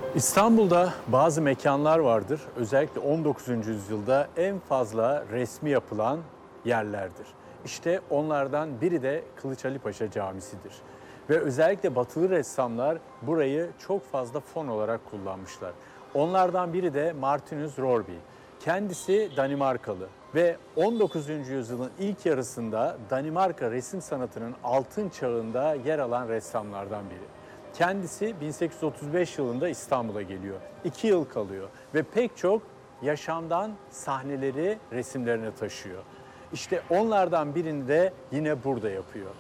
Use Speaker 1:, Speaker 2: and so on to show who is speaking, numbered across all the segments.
Speaker 1: İstanbul'da bazı mekanlar vardır. Özellikle 19. yüzyılda en fazla resmi yapılan yerlerdir. İşte onlardan biri de Kılıç Ali Paşa Camisi'dir. Ve özellikle batılı ressamlar burayı çok fazla fon olarak kullanmışlar. Onlardan biri de Martinus Rorby. Kendisi Danimarkalı ve 19. yüzyılın ilk yarısında Danimarka resim sanatının altın çağında yer alan ressamlardan biri. Kendisi 1835 yılında İstanbul'a geliyor. 2 yıl kalıyor ve pek çok yaşamdan sahneleri resimlerine taşıyor. İşte onlardan birini de yine burada yapıyor.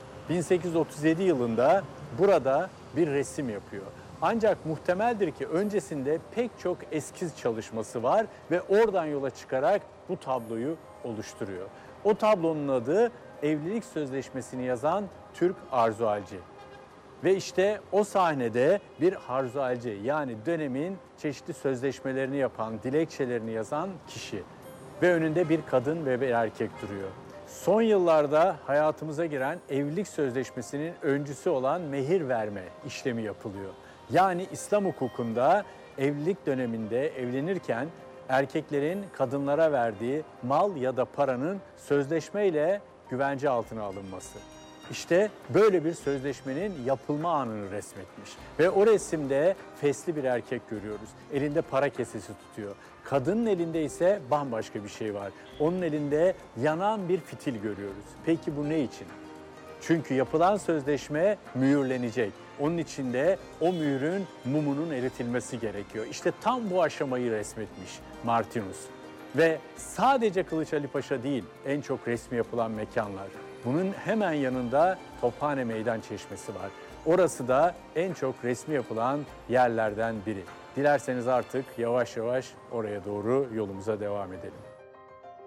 Speaker 1: 1837 yılında burada bir resim yapıyor. Ancak muhtemeldir ki öncesinde pek çok eskiz çalışması var ve oradan yola çıkarak bu tabloyu oluşturuyor. O tablonun adı Evlilik Sözleşmesi'ni yazan Türk Arzualci. Ve işte o sahnede bir harzualci, yani dönemin çeşitli sözleşmelerini yapan, dilekçelerini yazan kişi. Ve önünde bir kadın ve bir erkek duruyor. Son yıllarda hayatımıza giren evlilik sözleşmesinin öncüsü olan mehir verme işlemi yapılıyor. Yani İslam hukukunda evlilik döneminde evlenirken erkeklerin kadınlara verdiği mal ya da paranın sözleşmeyle güvence altına alınması. İşte böyle bir sözleşmenin yapılma anını resmetmiş. Ve o resimde fesli bir erkek görüyoruz. Elinde para kesesi tutuyor. Kadının elinde ise bambaşka bir şey var. Onun elinde yanan bir fitil görüyoruz. Peki bu ne için? Çünkü yapılan sözleşme mühürlenecek. Onun içinde o mühürün mumunun eritilmesi gerekiyor. İşte tam bu aşamayı resmetmiş Martinus. Ve sadece Kılıç Ali Paşa değil, en çok resmi yapılan mekanlar. Bunun hemen yanında Tophane Meydan Çeşmesi var. Orası da en çok resmi yapılan yerlerden biri. Dilerseniz artık yavaş yavaş oraya doğru yolumuza devam edelim.